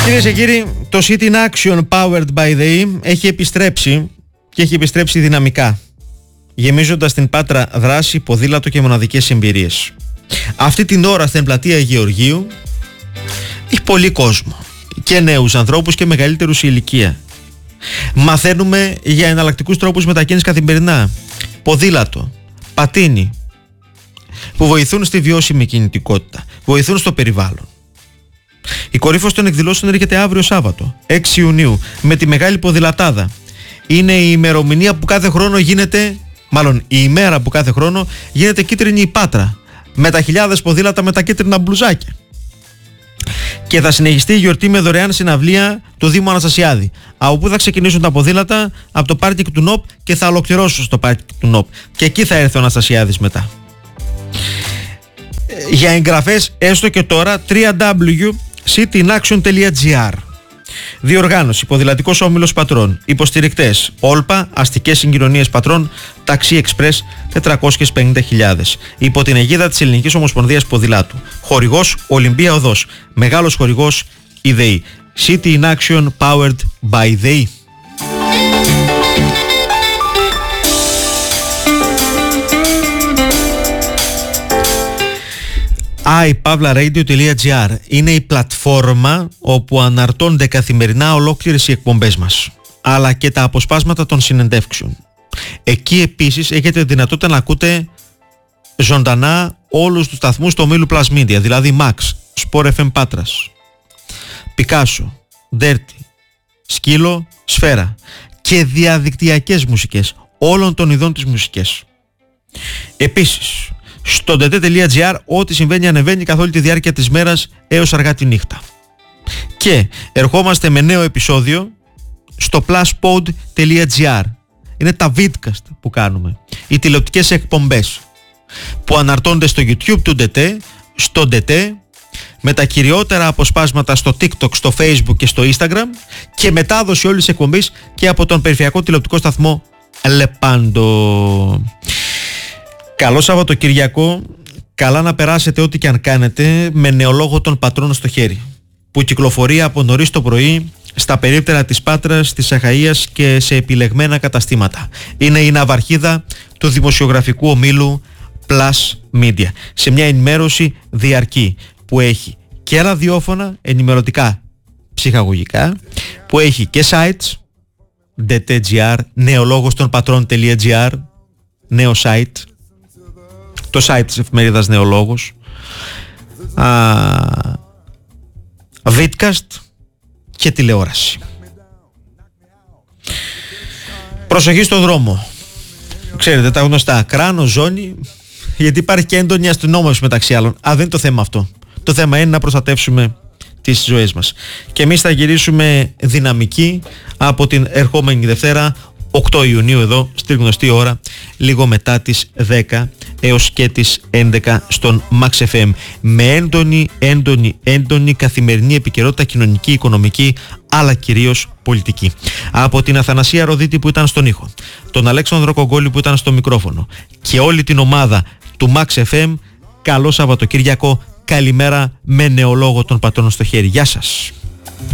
Κυρίες και κύριοι, το City in Action Powered by the E έχει επιστρέψει και έχει επιστρέψει δυναμικά, γεμίζοντας την Πάτρα δράση, ποδήλατο και μοναδικές εμπειρίες. Αυτή την ώρα στην πλατεία Γεωργίου έχει πολύ κόσμο, και νέους ανθρώπους και μεγαλύτερους σε ηλικία. Μαθαίνουμε για εναλλακτικούς τρόπους μετακίνησης καθημερινά, ποδήλατο, πατίνι, που βοηθούν στη βιώσιμη κινητικότητα, βοηθούν στο περιβάλλον. Η κορύφωση των εκδηλώσεων έρχεται αύριο Σάββατο, 6 Ιουνίου, με τη Μεγάλη Ποδηλατάδα. Είναι η ημερομηνία που κάθε χρόνο γίνεται, μάλλον η ημέρα που κάθε χρόνο γίνεται κίτρινη η Πάτρα, με τα χιλιάδες ποδήλατα με τα κίτρινα μπλουζάκια. Και θα συνεχιστεί η γιορτή με δωρεάν συναυλία του Δήμου Αναστασιάδη, από που θα ξεκινήσουν τα ποδήλατα από το πάρκινγκ του ΝΟΠ και θα ολοκληρώσουν στο πάρκινγκ του ΝΟΠ. Και εκεί θα έρθει ο Αναστασιάδης μετά. Για εγγραφές έστω και τώρα www.cityinaction.gr. Διοργάνωση Ποδηλατικός Όμιλος Πατρών. Υποστηρικτές Όλπα, Αστικές Συγκοινωνίες Πατρών, Ταξί Εξπρές 450.000. Υπό την αιγίδα της Ελληνικής Ομοσπονδίας Ποδηλάτου. Χορηγός Ολυμπία Οδός. Μεγάλος χορηγός η ΔΕΗ. City in Action Powered by ΔΕΗ. iPavlaradio.gr είναι η πλατφόρμα όπου αναρτώνται καθημερινά ολόκληρες οι εκπομπές μας, αλλά και τα αποσπάσματα των συνεντεύξεων. Εκεί επίσης έχετε δυνατότητα να ακούτε ζωντανά όλους τους σταθμούς του ομίλου Plus Media, δηλαδή Max, Sport FM Πάτρας, Πικάσο, Dirty, Σκύλο, Σφαίρα και διαδικτυακές μουσικές όλων των ειδών της μουσικής. Επίσης, στο dt.gr ό,τι συμβαίνει ανεβαίνει καθ' όλη τη διάρκεια της μέρας έως αργά τη νύχτα. Και ερχόμαστε με νέο επεισόδιο στο pluspod.gr. Είναι τα vidcast που κάνουμε, οι τηλεοπτικές εκπομπές που αναρτώνται στο YouTube του DT, στο DT, με τα κυριότερα αποσπάσματα στο TikTok, στο Facebook και στο Instagram, και μετάδοση όλης της εκπομπής και από τον περιφερειακό τηλεοπτικό σταθμό Λεπάντο. Καλό Σαββατοκυριακό, καλά να περάσετε ό,τι και αν κάνετε, με νεολόγο των Πατρών στο χέρι, που κυκλοφορεί από νωρίς το πρωί στα περίπτερα της Πάτρας, της Αχαΐας και σε επιλεγμένα καταστήματα. Είναι η ναυαρχίδα του δημοσιογραφικού ομίλου Plus Media, σε μια ενημέρωση διαρκή που έχει και ραδιόφωνα, ενημερωτικά ψυχαγωγικά, που έχει και sites, dt.gr, νεολόγος των Πατρών.gr, νέο site, το site της εφημερίδας Νεολόγος, vidcast και τηλεόραση. Προσοχή στο δρόμο. Ξέρετε τα γνωστά, κράνο, ζώνη, γιατί υπάρχει και έντονη αστυνόμευση μεταξύ άλλων. Δεν είναι το θέμα αυτό. Το θέμα είναι να προστατεύσουμε τις ζωές μας. Και εμείς θα γυρίσουμε δυναμικοί από την ερχόμενη Δευτέρα, 8 Ιουνίου, εδώ στη γνωστή ώρα, λίγο μετά τις 10 έως και τις 11 στον Max FM, με έντονη καθημερινή επικαιρότητα κοινωνική, οικονομική, αλλά κυρίως πολιτική. Από την Αθανασία Ροδίτη που ήταν στον ήχο, τον Αλέξανδρο Κογκόλη που ήταν στο μικρόφωνο και όλη την ομάδα του Max FM, καλό Σαββατοκύριακο, καλημέρα με νεολόγο των Πατρών στο χέρι. Γεια σας.